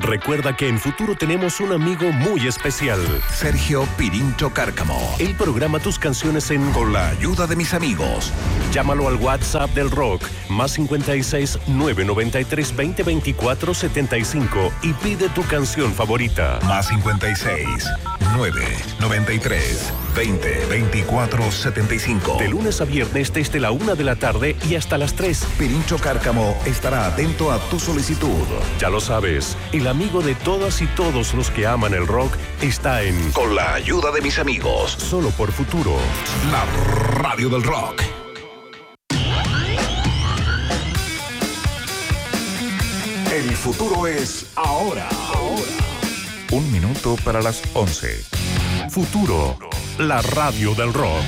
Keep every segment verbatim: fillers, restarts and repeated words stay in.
Recuerda que en Futuro tenemos un amigo muy especial. Sergio Pirincho Cárcamo. Él programa tus canciones en Con la ayuda de mis amigos. Llámalo al WhatsApp del rock, más cincuenta y seis, nueve noventa y tres, veinte, veinticuatro, setenta y cinco y pide tu canción favorita. Más cincuenta y seis, nueve noventa y tres, veinte, veinticuatro, setenta y cinco. De lunes a viernes desde la una de la tarde y hasta las tres. Pirincho Cárcamo estará atento a tu solicitud. Ya lo sabes, el amigo de todas y todos los que aman el rock está en Con la ayuda de mis amigos. Solo por Futuro. La radio del rock. El futuro es ahora. Ahora. Un minuto para las once. Futuro, la radio del rock.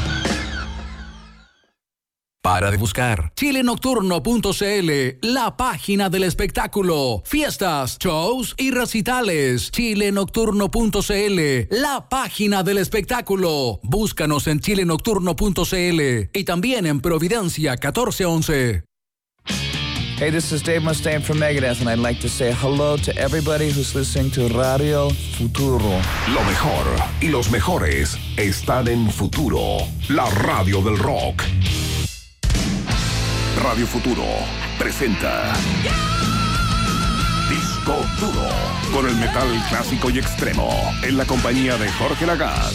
Para de buscar chile nocturno punto c l, la página del espectáculo. Fiestas, shows y recitales. chile nocturno punto c l, la página del espectáculo. Búscanos en chile nocturno punto c l y también en Providencia catorce once. Hey, this is Dave Mustaine from Megadeth, and I'd like to say hello to everybody who's listening to Radio Futuro. Lo mejor y los mejores están en Futuro, la radio del rock. Radio Futuro presenta Disco Duro, con el metal clásico y extremo, en la compañía de Jorge Lagaz.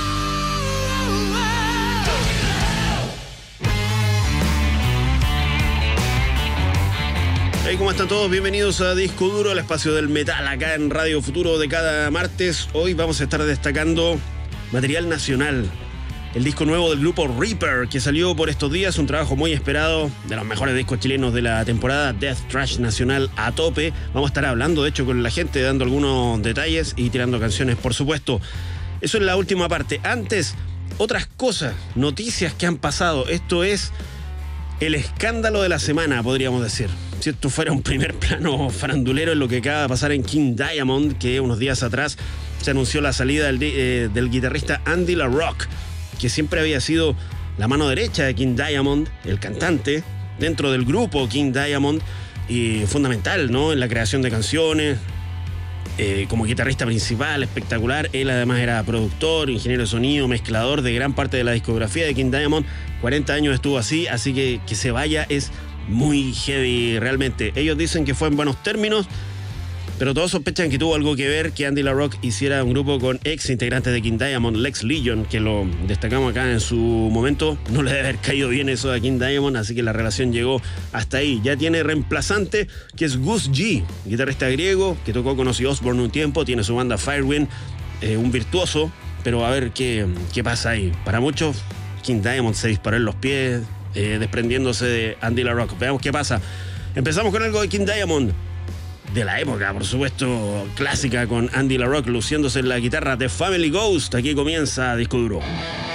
Hey, ¿cómo están todos? Bienvenidos a Disco Duro, el espacio del metal acá en Radio Futuro de cada martes. Hoy vamos a estar destacando material nacional. El disco nuevo del grupo Reaper, que salió por estos días, un trabajo muy esperado, de los mejores discos chilenos de la temporada, Death Thrash Nacional a tope. Vamos a estar hablando, de hecho, con la gente, dando algunos detalles y tirando canciones, por supuesto. Eso es la última parte. Antes, otras cosas, noticias que han pasado. Esto es el escándalo de la semana, podríamos decir. Si esto fuera un primer plano farandulero en lo que acaba de pasar en King Diamond, que unos días atrás se anunció la salida del, eh, del guitarrista Andy LaRocque, que siempre había sido la mano derecha de King Diamond, el cantante, dentro del grupo King Diamond, y fundamental, ¿no?, en la creación de canciones, eh, como guitarrista principal, espectacular. Él además era productor, ingeniero de sonido, mezclador de gran parte de la discografía de King Diamond. cuarenta años estuvo así, así que que se vaya es muy heavy realmente. Ellos dicen que fue en buenos términos, pero todos sospechan que tuvo algo que ver que Andy LaRocque hiciera un grupo con ex integrantes de King Diamond, Lex Legion, que lo destacamos acá en su momento. No le debe haber caído bien eso a King Diamond, así que la relación llegó hasta ahí. Ya tiene reemplazante, que es Gus G, guitarrista griego, que tocó con Ozzy Osbourne un tiempo, tiene su banda Firewind, eh, un virtuoso, pero a ver qué, qué pasa ahí. Para muchos, King Diamond se disparó en los pies, eh, desprendiéndose de Andy LaRocque. Veamos qué pasa. Empezamos con algo de King Diamond, de la época, por supuesto, clásica, con Andy LaRocque luciéndose en la guitarra de Family Ghost. Aquí comienza Disco Duro.